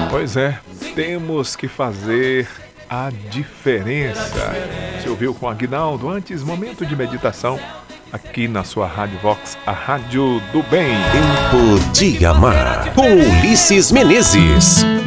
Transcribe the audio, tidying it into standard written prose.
Pois é, temos que fazer a diferença. Você ouviu com Aguinaldo antes, momento de meditação aqui na sua Rádio Vox, a Rádio do Bem. Tempo de Amar, com Ulisses Menezes.